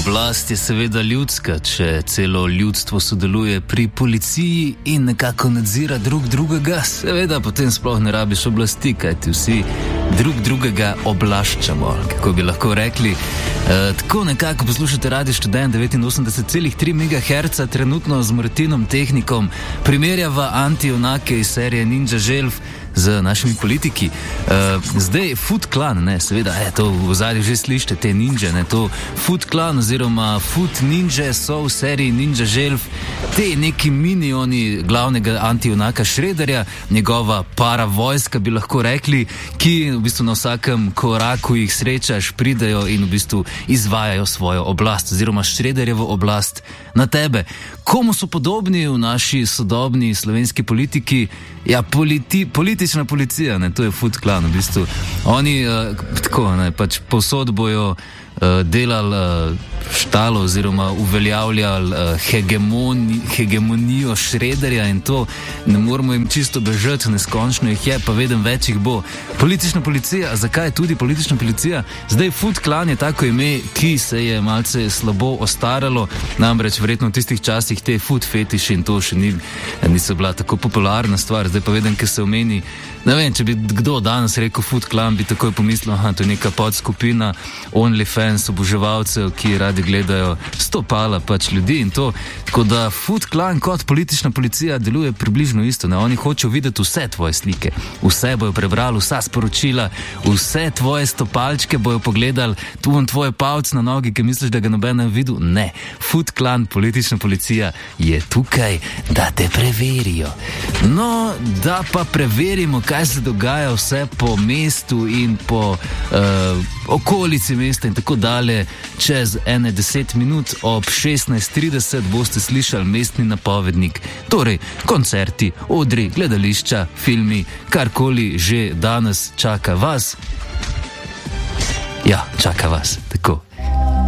Oblast je seveda ljudska, če celo ljudstvo sodeluje pri policiji in nekako nadzira drug drugega, seveda potem sploh ne rabiš oblasti, kajti vsi drug drugega oblaščamo, kako bi lahko rekli. Tako nekako poslušate Radio Študent 89,3 MHz, trenutno z Martinom Tehnikom, primerjava anti-junake iz serije Ninja Želv z našimi politiki. Zdaj Foot Clan, ne, seveda, to v zadnji že slišite, te ninja, ne, to Foot Clan oziroma Foot Ninja so v seriji Ninja Želv, te neki minioni glavnega antijunaka Shredderja, njegova paravojska bi lahko rekli, ki v bistvu na vsakem koraku jih srečaš, pridejo in v bistvu izvajajo svojo oblast oziroma Shredderjevo oblast na tebe. Komu so podobni v naši sodobni slovenski politiki? Ja, politična policija, ne, to je Foot Clan v bistvu. Oni tako, ne, pač povsod bojo delali štalo oziroma uveljavljali hegemonijo Shredderja in to ne moramo jim čisto bežati, neskončno jih je, pa vedem več jih bo. Politična policija, a zakaj tudi politična policija? Zdaj Foot Clan je tako ime, ki se je malce slabo ostaralo, namreč verjetno v tistih časih te foot fetiši in to še niso bila tako popularna stvar, zdaj pa vedem, ker se omeni. Ne vem, če bi kdo danes rekel Foot Clan, bi takoj pomislil, to je neka podskupina OnlyFans oboževalcev, ki radi gledajo stopala pač ljudi in to. Tako da Foot Clan kot politična policija deluje približno isto, ne? Oni hočejo videti vse tvoje slike, vse bojo prebrali, vsa sporočila, vse tvoje stopalčke bojo pogledali, tu on tvoje palce na nogi, ki misliš, da ga noben ne videl. Ne, Foot Clan, politična policija je tukaj, da te preverijo. No, da pa preverimo, kaj se dogaja vse po mestu in po okolici mesta in tako dalje. Čez 10 minut ob 16:30 boste slišali mestni napovednik. Torej, koncerti, odri, gledališča, filmi, karkoli že danes čaka vas. Ja, čaka vas, tako.